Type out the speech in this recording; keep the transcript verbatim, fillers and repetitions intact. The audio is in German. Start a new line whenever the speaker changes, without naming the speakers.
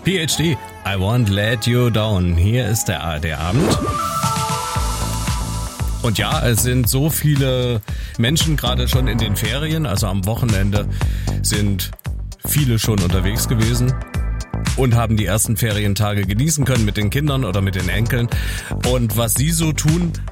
P H D, I Won't Let You Down. Hier ist der A R D-Abend. Und ja, es sind so viele Menschen gerade schon in den Ferien, also am Wochenende sind viele schon unterwegs gewesen und haben die ersten Ferientage genießen können mit den Kindern oder mit den Enkeln. Und was sie so tun,